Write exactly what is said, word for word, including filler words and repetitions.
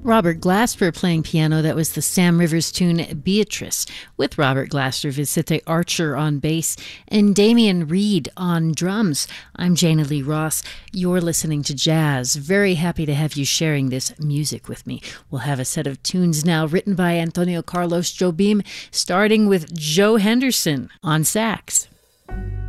Robert Glasper playing piano. That was the Sam Rivers tune Beatrice, with Robert Glasper, Vicente Archer on bass, and Damian Reed on drums. I'm Jana Lee Ross. You're listening to Jazz. Very happy to have you sharing this music with me. We'll have a set of tunes now written by Antonio Carlos Jobim, starting with Joe Henderson on sax.